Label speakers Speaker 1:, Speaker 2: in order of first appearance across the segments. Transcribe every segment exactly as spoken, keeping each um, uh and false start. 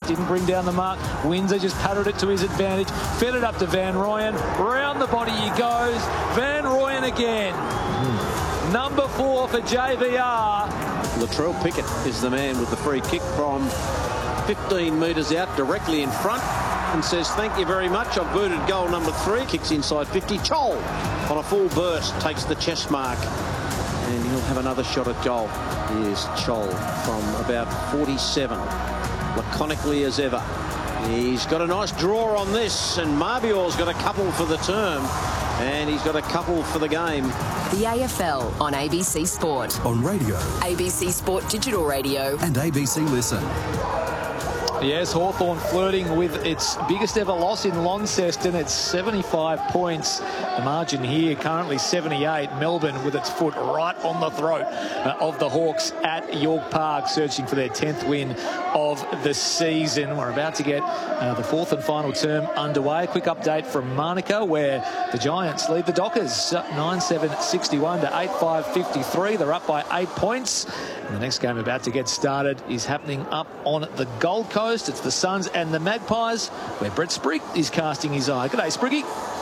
Speaker 1: Didn't bring down the mark. Windsor just paddled it to his advantage. Fed it up to Van Rooyen. Round the body he goes. Van Rooyen again. Mm. Number four for J V R.
Speaker 2: Latrell Pickett is the man with the free kick from fifteen metres out, directly in front, and says, thank you very much. I've booted goal number three. Kicks inside fifty. Chol on a full burst takes the chest mark, and he'll have another shot at goal. Here's Chol from about forty-seven, laconically as ever. He's got a nice draw on this, and Marbior's got a couple for the term, and he's got a couple for the game.
Speaker 3: The A F L on A B C Sport.
Speaker 4: On radio.
Speaker 3: A B C Sport Digital Radio.
Speaker 4: And A B C Listen.
Speaker 1: Yes, Hawthorn flirting with its biggest ever loss in Launceston. It's seventy-five points. The margin here currently seventy-eight. Melbourne with its foot right on the throat uh, of the Hawks at York Park, searching for their tenth win of the season. We're about to get uh, the fourth and final term underway. A quick update from Monica, where the Giants lead the Dockers nine seven sixty-one to eight five fifty-three. They're up by eight points. And the next game about to get started is happening up on the Gold Coast. It's the Suns and the Magpies, where Brett Sprigg is casting his eye. G'day, Spriggy.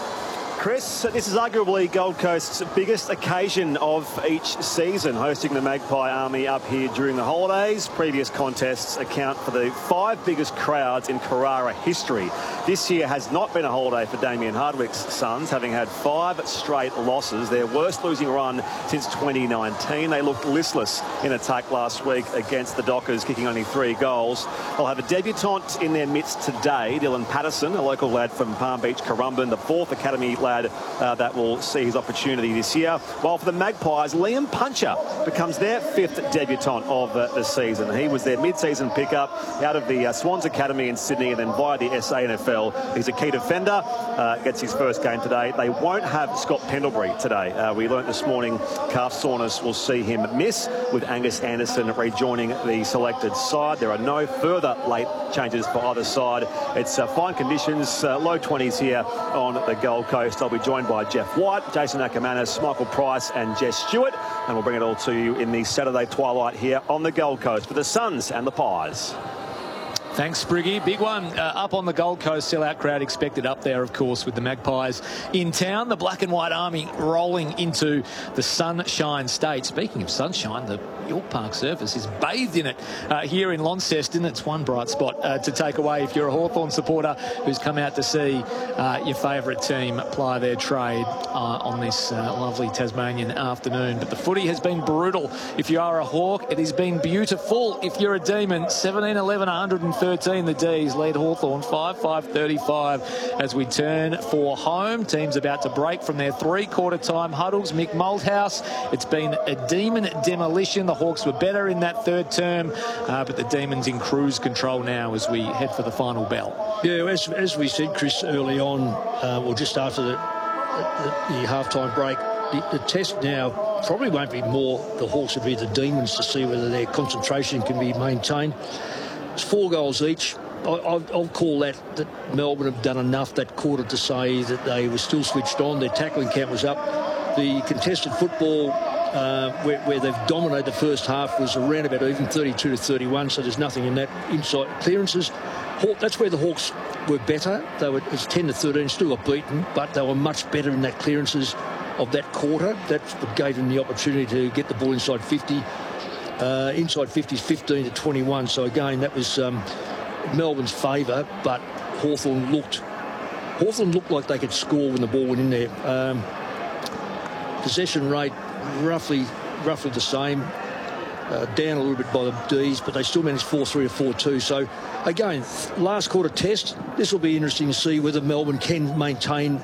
Speaker 5: Chris, this is arguably Gold Coast's biggest occasion of each season, hosting the Magpie Army up here during the holidays. Previous contests account for the five biggest crowds in Carrara history. This year has not been a holiday for Damien Hardwick's Suns, having had five straight losses, their worst losing run since twenty nineteen. They looked listless in attack last week against the Dockers, kicking only three goals. They'll have a debutant in their midst today, Dylan Patterson, a local lad from Palm Beach, Currumbin, the fourth academy lad Uh, that will see his opportunity this year. While for the Magpies, Liam Puncher becomes their fifth debutant of uh, the season. He was their mid-season pickup out of the uh, Swans Academy in Sydney and then via the S A N F L. He's a key defender, uh, gets his first game today. They won't have Scott Pendlebury today. Uh, we learnt this morning calf soreness will see him miss, with Angus Anderson rejoining the selected side. There are no further late changes for either side. It's uh, fine conditions, uh, low twenties here on the Gold Coast. I'll be joined by Jeff White, Jason Ackermanis, Michael Price and Jess Stewart, and we'll bring it all to you in the Saturday twilight here on the Gold Coast for the Suns and the Pies.
Speaker 1: Thanks, Spriggy. Big one uh, up on the Gold Coast. Sellout crowd expected up there, of course, with the Magpies in town. The Black and White Army rolling into the Sunshine State. Speaking of sunshine, the York Park surface is bathed in it uh, here in Launceston. It's one bright spot uh, to take away if you're a Hawthorn supporter who's come out to see uh, your favourite team ply their trade uh, on this uh, lovely Tasmanian afternoon. But the footy has been brutal if you are a Hawk. It has been beautiful if you're a Demon. seventeen eleven one hundred thirteen, the D's lead Hawthorn five five thirty-five as we turn for home. Teams about to break from their three-quarter time huddles. Mick Malthouse, it's been a Demon demolition. The Hawks were better in that third term, uh, but the Demons in cruise control now as we head for the final bell.
Speaker 6: Yeah, as, as we said, Chris, early on, uh, or just after the, the, the half-time break, the, the test now probably won't be more the Hawks, it'll be the Demons to see whether their concentration can be maintained. It's four goals each. I, I'll, I'll call that that Melbourne have done enough that quarter to say that they were still switched on. Their tackling count was up. The contested football, uh, where, where they've dominated the first half, was around about even thirty-two to thirty-one, so there's nothing in that. Inside clearances, Haw- that's where the Hawks were better. They were it's ten to thirteen, still got beaten, but they were much better in that clearances of that quarter. That's what gave them the opportunity to get the ball inside fifty. Uh, inside fifty is fifteen to twenty-one, so again that was um, Melbourne's favour, but Hawthorn looked Hawthorn looked like they could score when the ball went in there. Um, possession rate roughly roughly the same, uh, down a little bit by the D's, but they still managed four three or four two. So again, last quarter test, this will be interesting to see whether Melbourne can maintain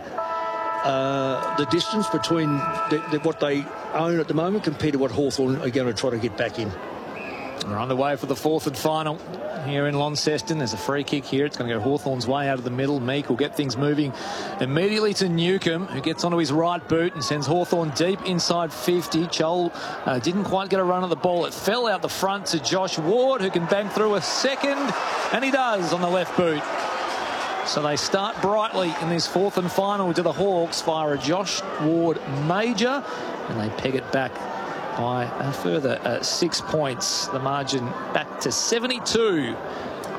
Speaker 6: uh, the distance between the, the, what they own at the moment compared to what Hawthorn are going to try to get back in.
Speaker 1: We're on the way for the fourth and final here in Launceston. There's a free kick here. It's going to go Hawthorn's way out of the middle. Meek will get things moving immediately to Newcomb, who gets onto his right boot and sends Hawthorn deep inside fifty. Chol uh, didn't quite get a run at the ball. It fell out the front to Josh Ward, who can bang through a second, and he does on the left boot. So they start brightly in this fourth and final to the Hawks via a Josh Ward major, and they peg it back by a further uh, six points. The margin back to seventy-two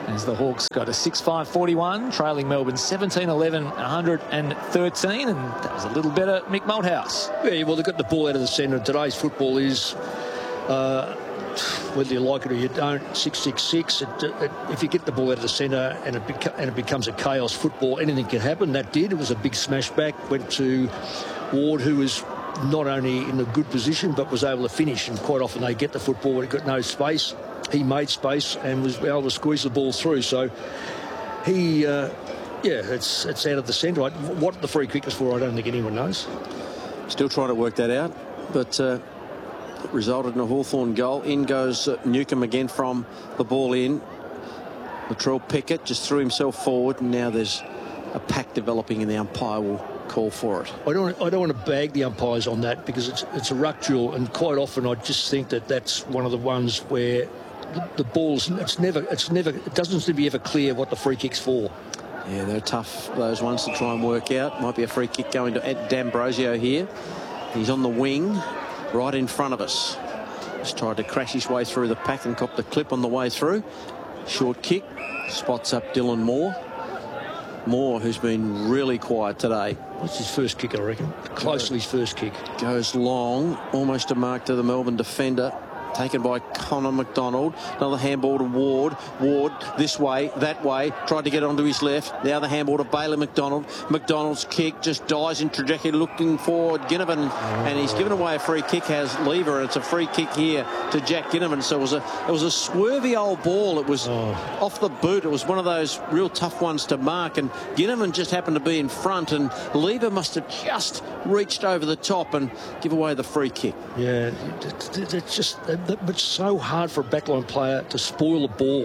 Speaker 1: as the Hawks got a six five forty-one, trailing Melbourne seventeen eleven one hundred thirteen, and that was a little better Mick Malthouse.
Speaker 6: Yeah, well, they got the ball out of the centre. Today's football is, uh, whether you like it or you don't, six six six. It, it, if you get the ball out of the centre and it, beca- and it becomes a chaos football, anything can happen. That did. It was a big smash back. Went to Ward, who was not only in a good position but was able to finish, and quite often they get the football but it got no space. He made space and was able to squeeze the ball through. So he, uh, yeah, it's it's out of the centre. What the free kick was for, I don't think anyone knows.
Speaker 2: Still trying to work that out, but uh, it resulted in a Hawthorn goal. In goes uh, Newcombe again from the ball in. Latrell Pickett just threw himself forward, and now there's a pack developing, and the umpire will call for it.
Speaker 6: I don't. I don't want to bag the umpires on that because it's it's a ruck duel, and quite often I just think that that's one of the ones where the, the balls. It's never. It's never. It doesn't seem to be ever clear what the free kick's for.
Speaker 2: Yeah, they're tough, those ones to try and work out. Might be a free kick going to Ed D'Ambrosio here. He's on the wing, right in front of us. Just tried to crash his way through the pack and cop the clip on the way through. Short kick, spots up Dylan Moore. Moore, who's been really quiet today.
Speaker 6: What's his first kick, I reckon? Close to his first kick.
Speaker 2: Goes long, almost a mark to the Melbourne defender. Taken by Connor McDonald. Another handball to Ward. Ward this way, that way. Tried to get onto his left. Now the handball to Bailey McDonald. McDonald's kick just dies in trajectory looking for Ginnivan. Oh. And he's given away a free kick, has Lever. And it's a free kick here to Jack Ginnivan. So it was a it was a swervy old ball. It was oh. off the boot. It was one of those real tough ones to mark. And Ginnivan just happened to be in front. And Lever must have just reached over the top and give away the free kick.
Speaker 6: Yeah, it's just... It's so hard for a backline player to spoil a ball.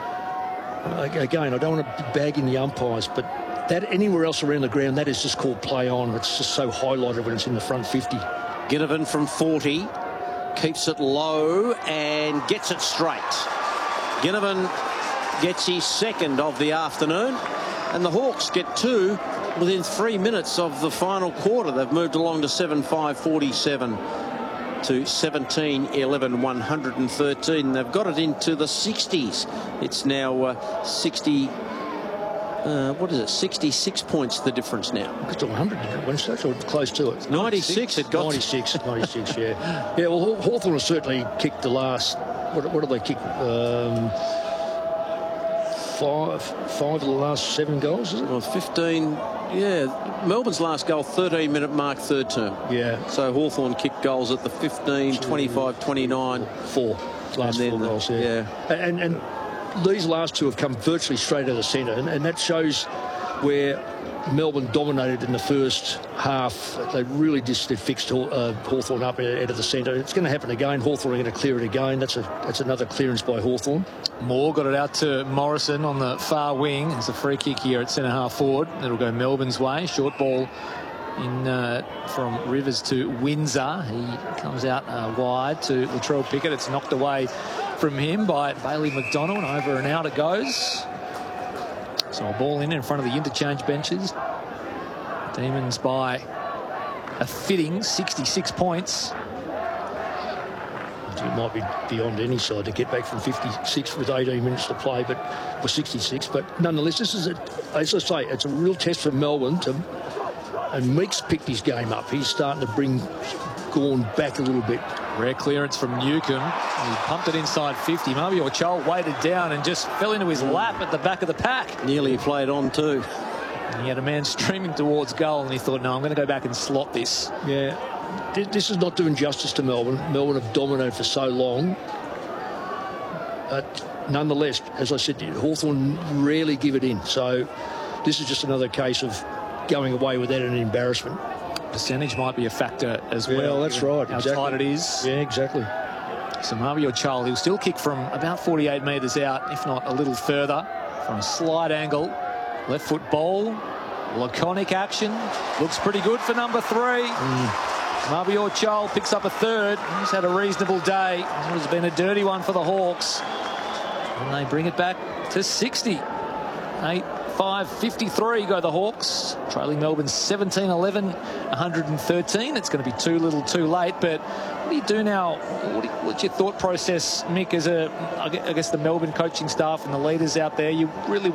Speaker 6: Again, I don't want to bag in the umpires, but that anywhere else around the ground, that is just called play on. It's just so highlighted when it's in the front fifty.
Speaker 2: Ginnivan from forty keeps it low and gets it straight. Ginnivan gets his second of the afternoon, and the Hawks get two within three minutes of the final quarter. They've moved along to seven five forty-seven. To seventeen eleven one hundred thirteen. They've got it into the sixties. It's now uh, sixty. Uh, what is it? sixty-six points the difference now.
Speaker 6: It's one hundred Wednesday, or close to it.
Speaker 2: ninety-six. It got
Speaker 6: ninety-six. ninety-six. Yeah. Yeah. Well, Hawthorn has certainly kicked the last. What, what did they kick? Um, five. Five of the last seven goals. Is it?
Speaker 2: Well, fifteen. Yeah, Melbourne's last goal, thirteen minute mark, third term.
Speaker 6: Yeah.
Speaker 2: So Hawthorn kicked goals at the fifteen, twenty-five, twenty-nine.
Speaker 6: Four. Last four
Speaker 2: the,
Speaker 6: goals, yeah.
Speaker 2: yeah.
Speaker 6: And, and these last two have come virtually straight out of the centre, and, and that shows where Melbourne dominated in the first half. They really just fixed uh, Hawthorn up out of the centre. It's going to happen again. Hawthorn are going to clear it again. That's a that's another clearance by Hawthorn.
Speaker 1: Moore got it out to Morrison on the far wing. It's a free kick here at centre half forward. It'll go Melbourne's way. Short ball in uh, from Rivers to Windsor. He comes out uh, wide to Latrell Pickett. It's knocked away from him by Bailey McDonald. Over and out it goes. So a ball in in front of the interchange benches. Demons by a fitting sixty-six points.
Speaker 6: It might be beyond any side to get back from fifty-six with eighteen minutes to play, but for sixty-six. But nonetheless, this is, a, as I say, it's a real test for Melbourne. To, and Meeks picked his game up. He's starting to bring Gawn back a little bit.
Speaker 1: Rare clearance from Newcombe. He pumped it inside fifty. Mabior Chol weighted down and just fell into his lap at the back of the pack.
Speaker 2: Nearly played on too.
Speaker 1: And he had a man streaming towards goal, and he thought, no, I'm going to go back and slot this.
Speaker 6: Yeah. This is not doing justice to Melbourne. Melbourne have dominated for so long. But nonetheless, as I said, Hawthorn rarely give it in. So this is just another case of going away without an embarrassment.
Speaker 1: Percentage might be a factor as well.
Speaker 6: Well, that's right.
Speaker 1: How
Speaker 6: exactly.
Speaker 1: tight it is.
Speaker 6: Yeah, exactly.
Speaker 1: So Mabior Chol, he'll still kick from about forty-eight metres out, if not a little further, from a slight angle. Left foot ball. Laconic action. Looks pretty good for number three. Mm. Mabior Chol picks up a third. He's had a reasonable day. It has been a dirty one for the Hawks. And they bring it back to sixty. eight, five, fifty-three go the Hawks, trailing Melbourne seventeen eleven, one hundred thirteen. It's going to be too little too late, but what do you do now? What do you, what's your thought process, Mick, as a, I guess the Melbourne coaching staff and the leaders out there? You really want